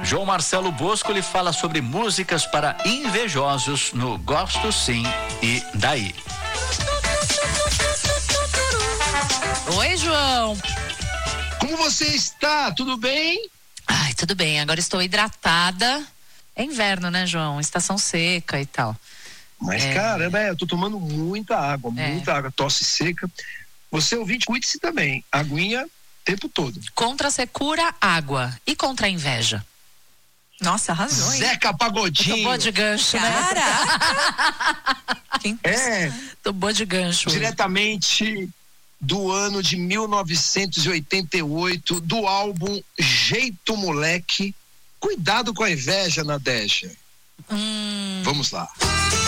João Marcelo Bosco lhe fala sobre músicas para invejosos no Gosto Sim e Daí. Oi, João. Como você está? Tudo bem? Ai, tudo bem. Agora estou hidratada. É inverno, né, João? Estação seca e tal. Mas caramba, eu tô tomando muita água, tosse seca. Você ouvinte, cuide-se também. Aguinha o tempo todo. Contra a secura, água. E contra a inveja? Nossa, arrasou, hein? Zeca Pagodinho. Tô boa de gancho, né? Tô boa de gancho. Diretamente do ano de 1988, do álbum Jeito Moleque. Cuidado com a inveja, Nadeja. Vamos lá.